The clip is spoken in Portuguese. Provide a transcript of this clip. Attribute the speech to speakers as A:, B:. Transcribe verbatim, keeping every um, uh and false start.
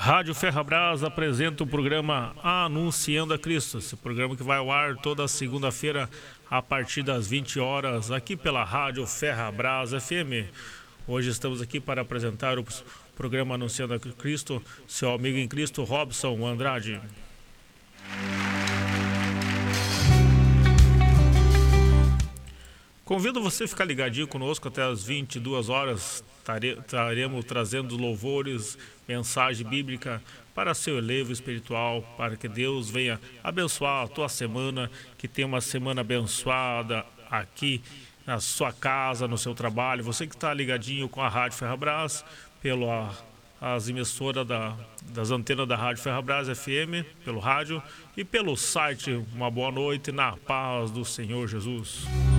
A: Rádio Ferrabras apresenta o programa Anunciando a Cristo. Esse programa que vai ao ar toda segunda-feira a partir das vinte horas, aqui pela Rádio Ferrabras F M. Hoje estamos aqui para apresentar o programa Anunciando a Cristo, seu amigo em Cristo, Robson Andrade. Convido você a ficar ligadinho conosco até as vinte e duas horas. Estaremos trazendo louvores, mensagem bíblica para seu elevo espiritual, para que Deus venha abençoar a tua semana, que tenha uma semana abençoada aqui na sua casa, no seu trabalho. Você que está ligadinho com a Rádio Ferrabras, pela as emissoras da, das antenas da Rádio Ferrabras F M, pelo rádio e pelo site. Uma boa noite na paz do Senhor Jesus.